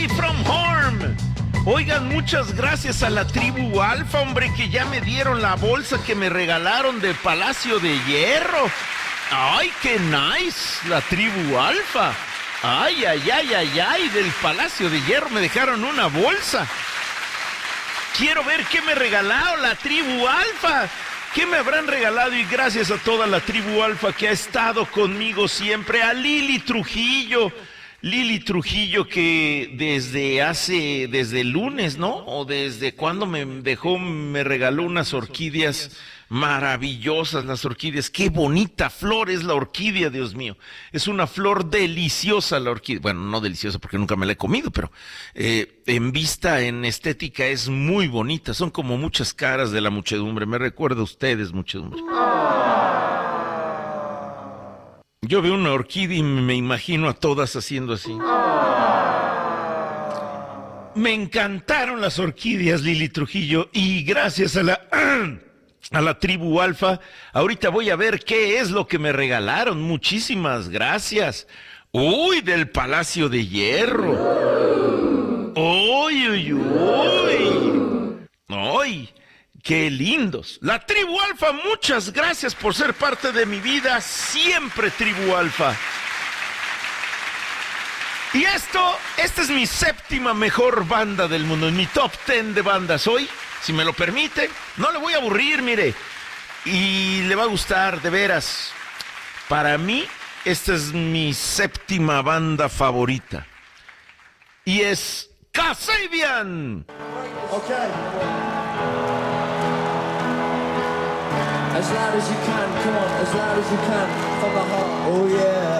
Johnny from Home. Oigan, muchas gracias a la tribu Alfa, hombre, que ya me dieron la bolsa que me regalaron del Palacio de Hierro. ¡Ay, qué nice! La tribu Alfa. ¡Ay, ay, ay, ay, ay! Del Palacio de Hierro me dejaron una bolsa. Quiero ver qué me regalaron la tribu Alfa. ¿Qué me habrán regalado? Y gracias a toda la tribu Alfa que ha estado conmigo siempre. A Lili Trujillo. Lili Trujillo, que desde el lunes, ¿no? O desde cuando me regaló unas orquídeas maravillosas, las orquídeas. Qué bonita flor es la orquídea, Dios mío. Es una flor deliciosa la orquídea. Bueno, no deliciosa porque nunca me la he comido, pero en vista, en estética es muy bonita. Son como muchas caras de la muchedumbre. Me recuerda a ustedes, muchedumbre. Yo veo una orquídea y me imagino a todas haciendo así. Me encantaron las orquídeas, Lili Trujillo, y gracias a la tribu Alfa, ahorita voy a ver qué es lo que me regalaron. Muchísimas gracias. Uy, del Palacio de Hierro. Uy, uy, uy. Uy. ¡Qué lindos! La tribu Alfa, muchas gracias por ser parte de mi vida. Siempre tribu Alfa. Y esta es mi séptima mejor banda del mundo. En mi top 10 de bandas hoy, si me lo permite. No le voy a aburrir, mire. Y le va a gustar, de veras. Para mí, esta es mi séptima banda favorita. Y es Kasabian. Okay. As loud as you can, come on, as loud as you can, from the heart. Oh yeah.